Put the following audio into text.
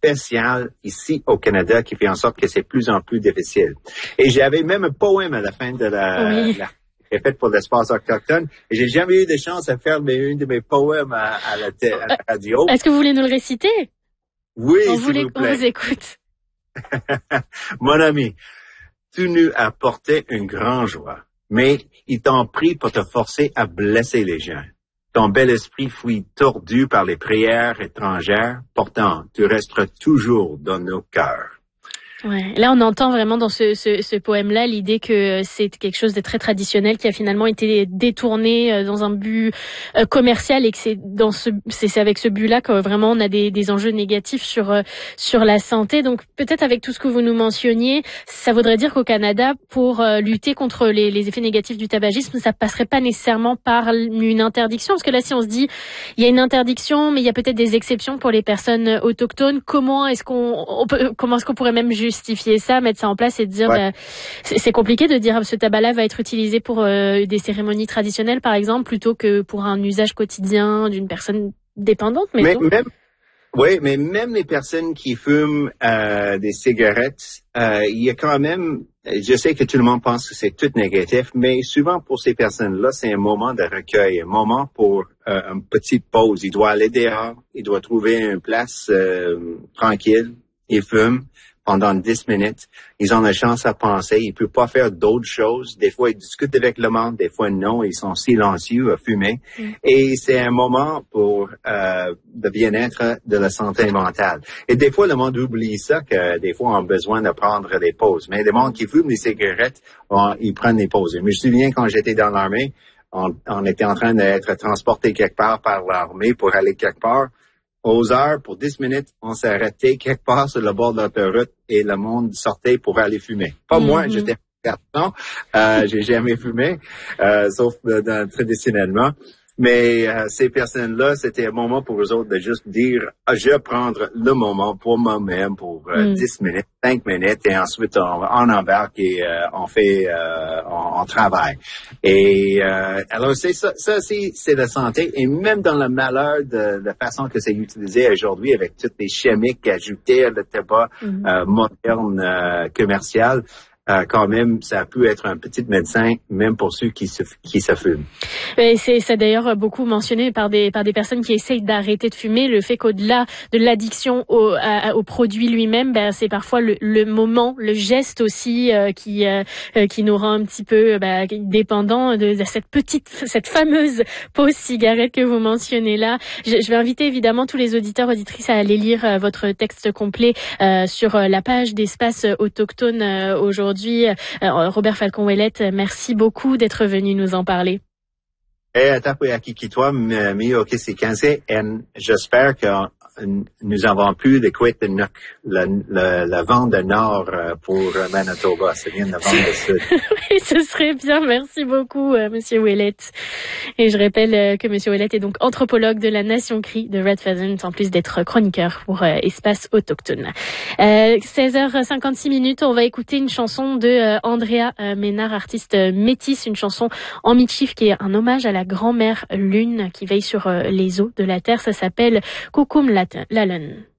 spécial ici au Canada qui fait en sorte que c'est de plus en plus difficile. Et j'avais même un poème à la fin de la fait pour l'espace autochtone. Et j'ai jamais eu de chance à faire un de mes poèmes à la radio. Est-ce que vous voulez nous le réciter? Oui, s'il vous plaît. On vous écoute. Mon ami, tu nous as apporté une grande joie, mais il t'en prie pour te forcer à blesser les gens. Ton bel esprit fouille tordu par les prières étrangères. Pourtant, tu resteras toujours dans nos cœurs. Ouais. Là, on entend vraiment dans ce poème-là l'idée que c'est quelque chose de très traditionnel qui a finalement été détourné dans un but commercial et que c'est avec ce but-là que vraiment on a des enjeux négatifs sur la santé. Donc peut-être avec tout ce que vous nous mentionniez, ça voudrait dire qu'au Canada, pour lutter contre les effets négatifs du tabagisme, ça passerait pas nécessairement par une interdiction, parce que là, si on se dit il y a une interdiction, mais il y a peut-être des exceptions pour les personnes autochtones, comment est-ce qu'on pourrait même justifier ça, mettre ça en place et dire c'est compliqué de dire ce tabac-là va être utilisé pour des cérémonies traditionnelles par exemple plutôt que pour un usage quotidien d'une personne dépendante. Mais même les personnes qui fument des cigarettes, il y a quand même, je sais que tout le monde pense que c'est tout négatif, mais souvent pour ces personnes-là, c'est un moment de recueil, un moment pour une petite pause. Il doit aller dehors, il doit trouver une place tranquille, il fume pendant 10 minutes. Ils ont la chance à penser. Ils ne peuvent pas faire d'autres choses. Des fois, ils discutent avec le monde. Des fois, non. Ils sont silencieux à fumer. Et c'est un moment pour le bien-être de la santé mentale. Et des fois, le monde oublie ça, que des fois, on a besoin de prendre des pauses. Mais les gens qui fument des cigarettes, ils prennent des pauses. Et je me souviens quand j'étais dans l'armée, on était en train d'être transporté quelque part par l'armée pour aller quelque part. Aux heures, pour 10 minutes, on s'est arrêté quelque part sur le bord de l'autoroute et le monde sortait pour aller fumer. Pas moi, j'étais garçon, j'ai jamais fumé, sauf traditionnellement. Mais ces personnes-là, c'était un moment pour eux autres de juste dire je vais prendre le moment pour moi-même pour 10 minutes, 5 minutes, et ensuite on embarque et on travaille. Et alors c'est ça aussi, c'est la santé. Et même dans le malheur de la façon que c'est utilisé aujourd'hui avec toutes les chimiques ajoutées, le tabac moderne commercial. Quand même, ça peut être un petit médecin, même pour ceux qui se fument. Et c'est d'ailleurs beaucoup mentionné par des personnes qui essayent d'arrêter de fumer, le fait qu'au-delà de l'addiction au produit lui-même, c'est parfois le moment, le geste aussi qui nous rend un petit peu dépendants de cette fameuse pause cigarette que vous mentionnez là. Je vais inviter évidemment tous les auditeurs, auditrices à aller lire votre texte complet sur la page d'Espace Autochtone aujourd'hui. Robert Falcon-Ouellette, merci beaucoup d'être venu nous en parler. J'espère que nous avons plus de quitter le vent de nord pour Manitoba. C'est bien le vent de sud. Oui, ce serait bien. Merci beaucoup, Monsieur Ouellette. Et je rappelle que Monsieur Ouellette est donc anthropologue de la Nation Cri de Red Pheasant, en plus d'être chroniqueur pour Espace Autochtone. 16h56, on va écouter une chanson de Andrea Ménard, artiste métisse, une chanson en michif qui est un hommage à la grand-mère lune qui veille sur les eaux de la terre. Ça s'appelle Kukum Lalun.